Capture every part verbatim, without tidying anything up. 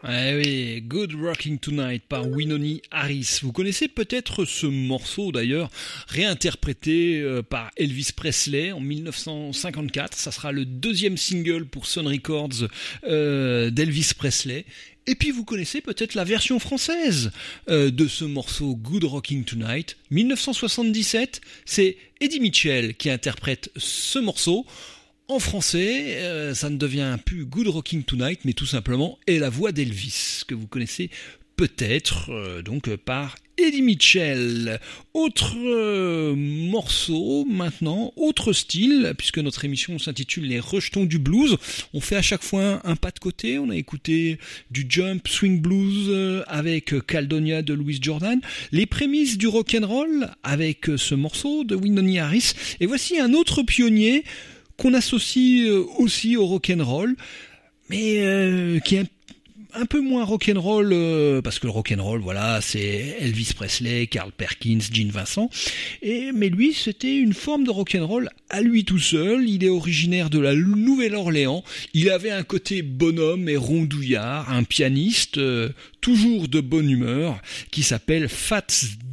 Eh oui, Good Rocking Tonight par Wynonie Harris. Vous connaissez peut-être ce morceau d'ailleurs, réinterprété euh, par Elvis Presley en dix-neuf cent cinquante-quatre. Ça sera le deuxième single pour Sun Records euh, d'Elvis Presley. Et puis vous connaissez peut-être la version française euh, de ce morceau Good Rocking Tonight. dix-neuf cent soixante-dix-sept, c'est Eddie Mitchell qui interprète ce morceau. En français, euh, ça ne devient plus Good Rocking Tonight, mais tout simplement est la voix d'Elvis, que vous connaissez peut-être euh, donc par Eddie Mitchell. Autre euh, morceau maintenant, autre style, puisque notre émission s'intitule Les Rejetons du Blues. On fait à chaque fois un, un pas de côté. On a écouté du jump swing blues euh, avec Caledonia de Louis Jordan, les prémices du rock'n'roll avec euh, ce morceau de Wynonie Harris. Et voici un autre pionnier qu'on associe aussi au rock'n'roll, mais euh, qui est un, un peu moins rock'n'roll, euh, parce que le rock'n'roll, voilà, c'est Elvis Presley, Carl Perkins, Gene Vincent, et, mais lui, c'était une forme de rock'n'roll à lui tout seul. Il est originaire de la Nouvelle-Orléans, il avait un côté bonhomme et rondouillard, un pianiste euh, toujours de bonne humeur, qui s'appelle Fats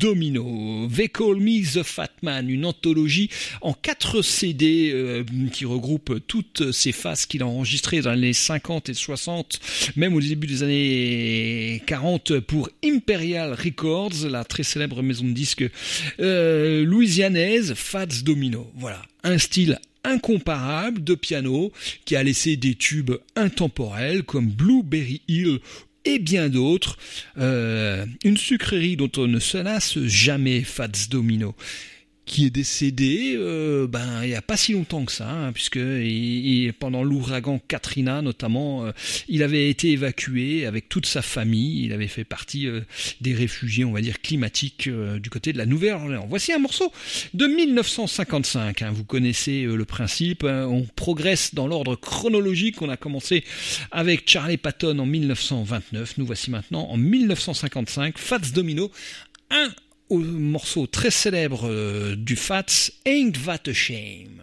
Domino. They Call Me the Fat Man, une anthologie en quatre C D euh, qui regroupe toutes ces faces qu'il a enregistrées dans les années cinquante et soixante, même au début des années quarante pour Imperial Records, la très célèbre maison de disques euh, louisianaise. Fats Domino, voilà, un style incomparable de piano qui a laissé des tubes intemporels comme Blueberry Hill et bien d'autres, euh, une sucrerie dont on ne se lasse jamais, Fats Domino, qui est décédé euh, ben il y a pas si longtemps que ça, hein, puisque il, il, pendant l'ouragan Katrina notamment, euh, il avait été évacué avec toute sa famille. Il avait fait partie euh, des réfugiés, on va dire climatiques, euh, du côté de la Nouvelle-Orléans. Voici un morceau de dix-neuf cent cinquante-cinq. Hein, vous connaissez euh, le principe. Hein, on progresse dans l'ordre chronologique. On a commencé avec Charlie Patton en dix-neuf cent vingt-neuf. Nous voici maintenant en dix-neuf cent cinquante-cinq. Fats Domino, un au morceau très célèbre euh, du Fats, Ain't That a Shame.